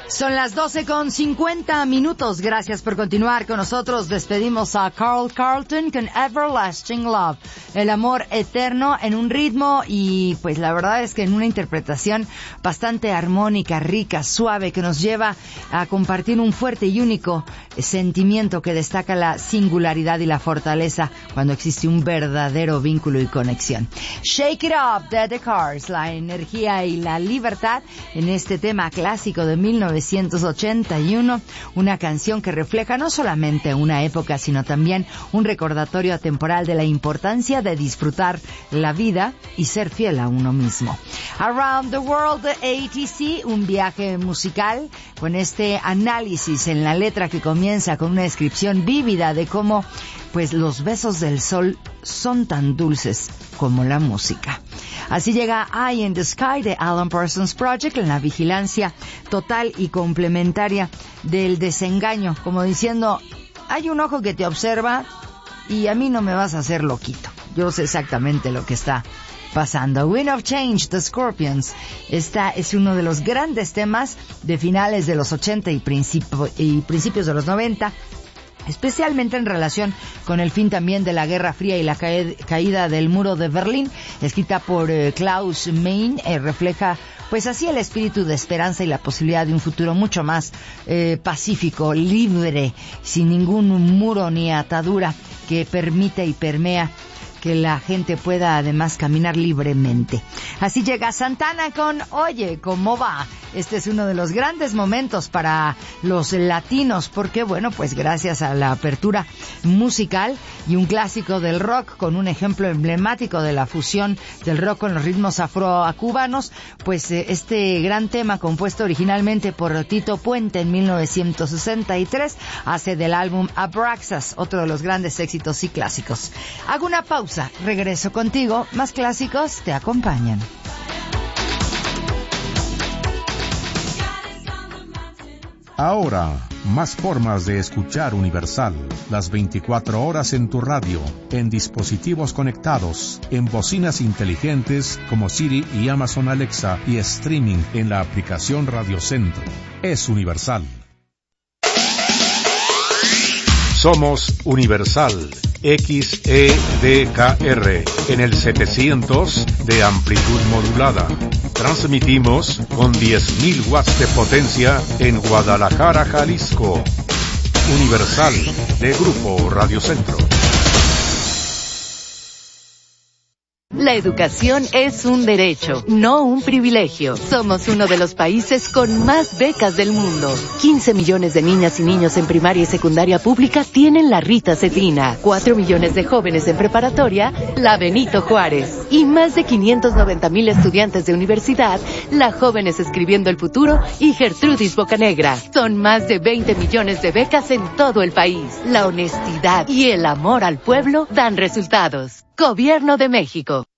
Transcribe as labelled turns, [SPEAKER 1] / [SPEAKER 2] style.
[SPEAKER 1] Son las 12:50. Gracias por continuar con nosotros. Despedimos a Carl Carlton con Everlasting Love. El amor eterno en un ritmo y pues la verdad es que en una interpretación bastante armónica, rica, suave, que nos lleva a compartir un fuerte y único sentimiento que destaca la singularidad y la fortaleza cuando existe un verdadero vínculo y conexión. Shake It Up de The Cars, la energía y la libertad en este tema clásico de 1981, una canción que refleja no solamente una época, sino también un recordatorio atemporal de la importancia de disfrutar la vida y ser fiel a uno mismo. Around the World de ATC, un viaje musical con este análisis en la letra que comienza con una descripción vívida de cómo pues los besos del sol son tan dulces como la música. Así llega Eye in the Sky de Alan Parsons Project, en la vigilancia total y complementaria del desengaño, como diciendo, hay un ojo que te observa y a mí no me vas a hacer loquito. Yo sé exactamente lo que está pasando. Wind of Change, The Scorpions. Esta es uno de los grandes temas de finales de los 80 y principios de los 90, especialmente en relación con el fin también de la Guerra Fría y la caída del muro de Berlín, escrita por Klaus Meine, refleja pues así el espíritu de esperanza y la posibilidad de un futuro mucho más pacífico, libre, sin ningún muro ni atadura que permite y permea que la gente pueda además caminar libremente. Así llega Santana con Oye, ¿cómo va? Este es uno de los grandes momentos para los latinos porque, bueno, pues gracias a la apertura musical y un clásico del rock con un ejemplo emblemático de la fusión del rock con los ritmos afrocubanos, pues este gran tema compuesto originalmente por Tito Puente en 1963 hace del álbum Abraxas otro de los grandes éxitos y clásicos. Hago una pausa, regreso contigo, más clásicos te acompañan.
[SPEAKER 2] Ahora, más formas de escuchar Universal, las 24 horas en tu radio, en dispositivos conectados, en bocinas inteligentes como Siri y Amazon Alexa y streaming en la aplicación Radio Centro. Es Universal. Somos Universal XEDKR en el 700 de amplitud modulada. Transmitimos con 10.000 watts de potencia en Guadalajara, Jalisco. Universal de Grupo Radio Centro.
[SPEAKER 3] La educación es un derecho, no un privilegio. Somos uno de los países con más becas del mundo. 15 millones de niñas y niños en primaria y secundaria pública tienen la Rita Cetrina. 4 millones de jóvenes en preparatoria, la Benito Juárez. Y más de 590,000 estudiantes de universidad, la Jóvenes Escribiendo el Futuro y Gertrudis Bocanegra. Son más de 20 millones de becas en todo el país. La honestidad y el amor al pueblo dan resultados. Gobierno de México.